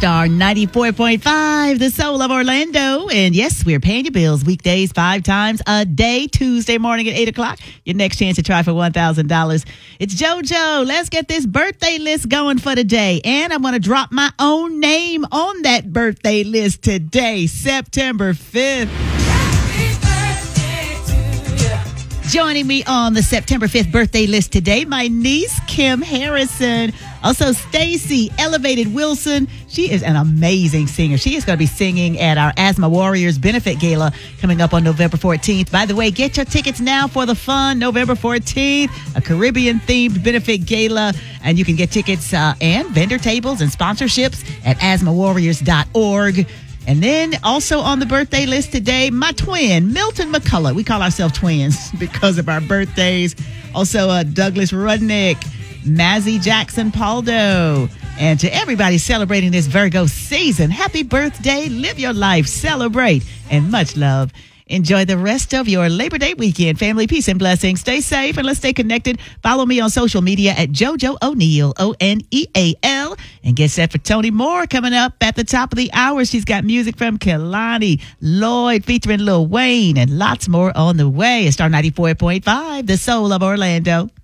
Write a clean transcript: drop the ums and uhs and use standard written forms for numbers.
Star 94.5, the soul of Orlando. And yes, we're paying your bills weekdays 5 times a day, Tuesday morning at 8 o'clock. Your next chance to try for $1,000. It's JoJo. Let's get this birthday list going for today. And I'm going to drop my own name on that birthday list today, September 5th. Joining me on the September 5th birthday list today, my niece, Kim Harrison. Also, Stacy Elevated Wilson. She is an amazing singer. She is going to be singing at our Asthma Warriors Benefit Gala coming up on November 14th. By the way, get your tickets now for the fun. November 14th, a Caribbean-themed benefit gala. And you can get tickets and vendor tables and sponsorships at asthmawarriors.org. And then also on the birthday list today, my twin, Milton McCullough. We call ourselves twins because of our birthdays. Also, Douglas Rudnick, Mazzy Jackson Paldo. And to everybody celebrating this Virgo season, happy birthday, live your life, celebrate, and much love. Enjoy the rest of your Labor Day weekend. Family, peace and blessings. Stay safe and let's stay connected. Follow me on social media at JoJo O'Neal, O'Neal. And get set for Tony Moore coming up at the top of the hour. She's got music from Kehlani, Lloyd featuring Lil Wayne, and lots more on the way. It's Star 94.5, the soul of Orlando.